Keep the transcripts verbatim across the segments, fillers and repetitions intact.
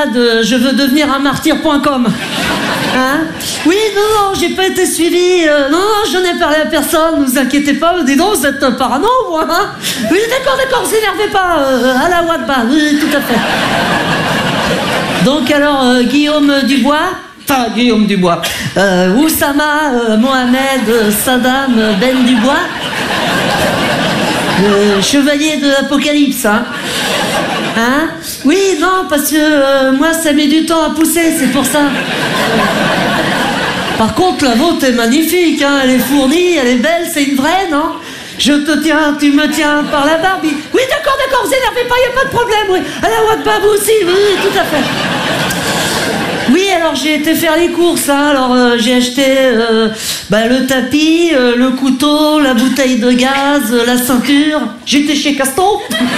de je veux devenir un martyr point com. Hein? Oui, non, non, j'ai pas été suivi. Euh, non, non, j'en ai parlé à personne. Ne vous inquiétez pas. Dis donc, vous êtes parano, moi. Hein? Oui, d'accord, d'accord, vous énervez pas. Euh, à la Wadba, oui, tout à fait. Donc, alors, euh, Guillaume Dubois. Enfin, Guillaume Dubois. Euh, Oussama euh, Mohamed euh, Saddam euh, Ben Dubois. Le chevalier de l'Apocalypse, hein? Hein? Oui, non, parce que euh, moi, ça met du temps à pousser, c'est pour ça. Par contre, la vôtre est magnifique, hein? Elle est fournie, elle est belle, c'est une vraie, non? Je te tiens, tu me tiens par la barbe. Oui, d'accord, d'accord, vous énervez pas, y a pas de problème, oui. À la Wadba, vous aussi, oui, tout à fait. Oui, alors j'ai été faire les courses, hein. Alors euh, j'ai acheté euh, bah, le tapis, euh, le couteau, la bouteille de gaz, euh, la ceinture. J'étais chez Caston.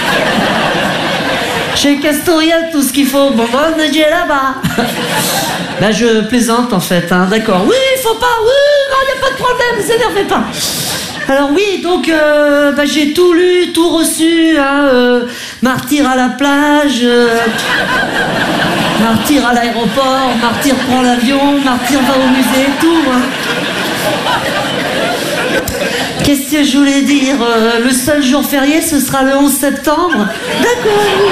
Chez Caston, il y a tout ce qu'il faut. Bon, bon, j'ai là-bas. Bah, je plaisante en fait, hein. D'accord. Oui, il faut pas, oui, non, il n'y a pas de problème, vous énervez pas. Alors oui, donc euh, bah, j'ai tout lu, tout reçu, hein, euh, martyr à la plage, euh, martyr à l'aéroport, martyr prend l'avion, martyr va au musée, tout. Hein. Qu'est-ce que je voulais dire, euh, le seul jour férié, ce sera le onze septembre. D'accord, oui.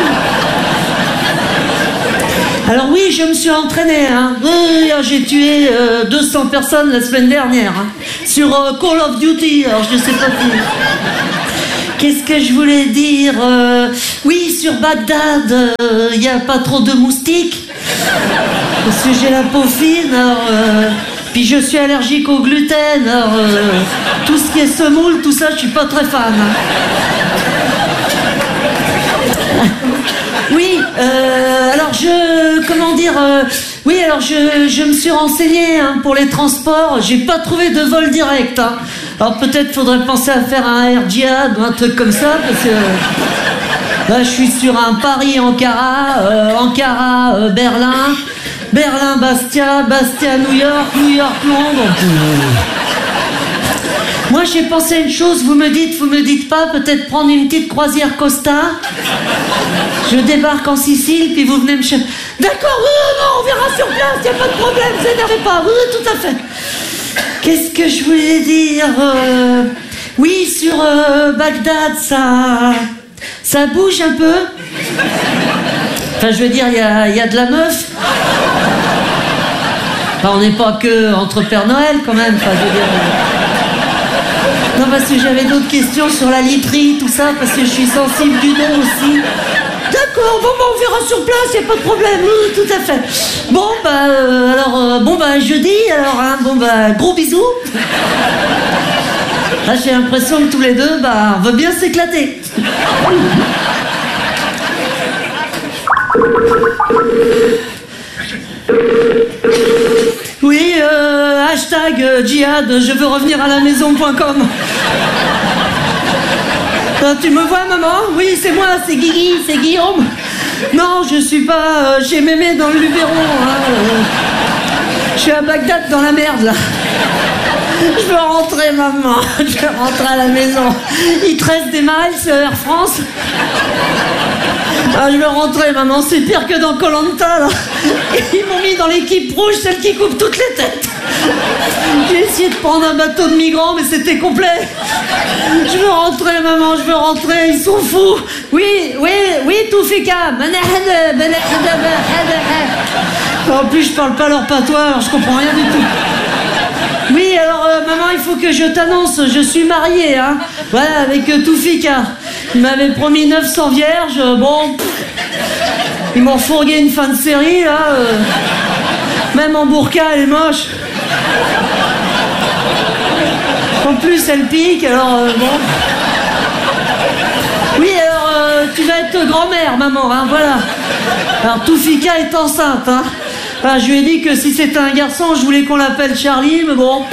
Alors oui, je me suis entraîné, hein. Oui, j'ai tué euh, deux cents personnes la semaine dernière, hein, sur euh, Call of Duty, alors je sais pas qui. Qu'est-ce que je voulais dire, euh, oui, sur Bagdad, il euh, n'y a pas trop de moustiques, parce que j'ai la peau fine, alors... Euh, puis je suis allergique au gluten, alors... Euh, tout ce qui est semoule, tout ça, je suis pas très fan. Hein. Oui, euh, alors je... Comment dire euh, oui, alors je, je me suis renseignée, hein, pour les transports. J'ai pas trouvé de vol direct. Hein. Alors peut-être faudrait penser à faire un Air Jihad ou un truc comme ça, parce que... Là, je suis sur un Paris-Ankara, euh, Ankara-Berlin, Berlin-Bastia, Bastia-New York, New York-Londres... Moi, j'ai pensé à une chose, vous me dites, vous me dites pas, peut-être prendre une petite croisière Costa. Je débarque en Sicile, puis vous venez me chercher. D'accord, oui, non, on verra sur place, y a pas de problème, vous énervez pas, oui, tout à fait. Qu'est-ce que je voulais dire euh... Oui, sur euh, Bagdad, ça... ça bouge un peu. Enfin, je veux dire, il y a, y a de la meuf. Enfin, on n'est pas que entre Père Noël, quand même, enfin, je veux dire... Non, parce que j'avais d'autres questions sur la literie, tout ça, parce que je suis sensible du dos aussi. D'accord, bon, bah, on verra sur place, y a pas de problème, oui, tout à fait. Bon, bah, euh, alors, euh, bon, bah, jeudi, alors, hein, bon, bah, gros bisous. Là, j'ai l'impression que tous les deux, bah, on veut bien s'éclater. Oui, euh, hashtag euh, djihad, je veux revenir à la maison point com. euh, tu me vois, maman? Oui, c'est moi, c'est Guigui, c'est Guillaume. Non, je suis pas euh, chez Mémé dans le Luberon. Hein, euh, je suis à Bagdad dans la merde, là. Je veux rentrer, maman. Je veux rentrer à la maison. Il te reste des miles, euh, Air France? Ah, je veux rentrer, maman, c'est pire que dans Koh Lanta, là. Ils m'ont mis dans l'équipe rouge, celle qui coupe toutes les têtes. J'ai essayé de prendre un bateau de migrants, mais c'était complet. Je veux rentrer, maman, je veux rentrer, ils sont fous. Oui, oui, oui, Toufika. En plus, je parle pas leur patois, alors je comprends rien du tout. Oui, alors, euh, maman, il faut que je t'annonce, je suis mariée, hein. Voilà, avec euh, Toufika. Il m'avait promis neuf cents vierges, euh, bon... Pff, ils m'ont fourgué une fin de série, là. Euh, même en burqa, elle est moche. En plus, elle pique, alors, euh, bon... Oui, alors, euh, tu vas être grand-mère, maman, hein, voilà. Alors, Toufika est enceinte, hein. Enfin, je lui ai dit que si c'était un garçon, je voulais qu'on l'appelle Charlie, mais bon...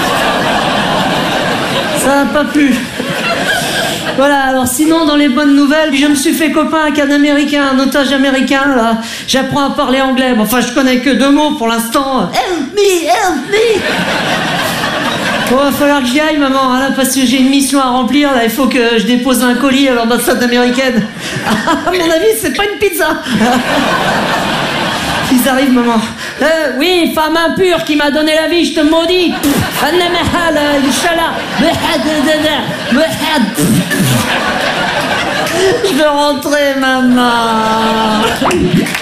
Ça n'a pas plu. Voilà, alors sinon, dans les bonnes nouvelles, je me suis fait copain avec un Américain, un otage américain, là. J'apprends à parler anglais. Bon, enfin, je connais que deux mots pour l'instant. Help me, help me. Bon, va falloir que j'y aille, maman, hein, là, parce que j'ai une mission à remplir, là. Il faut que je dépose un colis à l'ambassade américaine. À mon avis, c'est pas une pizza. Ils arrivent, maman. Euh, oui, femme impure qui m'a donné la vie, je te maudis. Je veux rentrer, maman.